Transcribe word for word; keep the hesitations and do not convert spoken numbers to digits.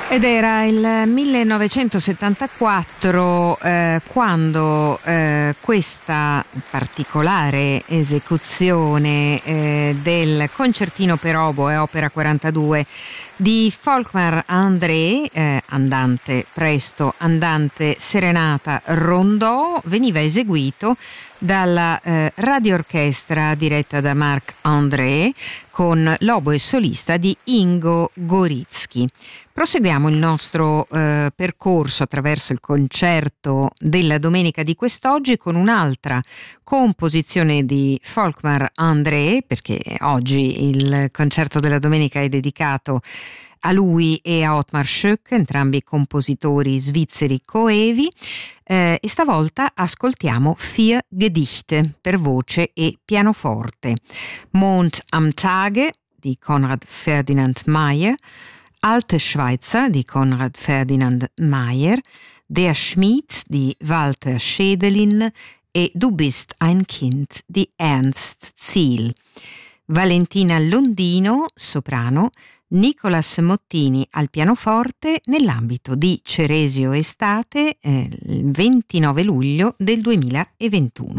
Ed era il millenovecentosettantaquattro eh, quando eh, questa particolare esecuzione eh, del concertino per oboe opera quarantadue di Volkmar André, eh, andante presto, andante serenata rondò, veniva eseguito dalla eh, radioorchestra diretta da Marc André con l'oboe solista di Ingo Goritsky. Proseguiamo il nostro eh, percorso attraverso il concerto della domenica di quest'oggi con un'altra composizione di Volkmar André, perché oggi il concerto della domenica è dedicato a lui e a Ottmar Schoeck, entrambi compositori svizzeri coevi, eh, e stavolta ascoltiamo Vier Gedichte per voce e pianoforte. Mond am Tage di Konrad Ferdinand Meyer, Alte Schweizer di Konrad Ferdinand Meyer, Der Schmied di Walter Schädelin e Du bist ein Kind di Ernst Ziel. Valentina Londino, soprano, Nicolas Mottini al pianoforte nell'ambito di Ceresio Estate, eh, il ventinove luglio del duemilaventuno.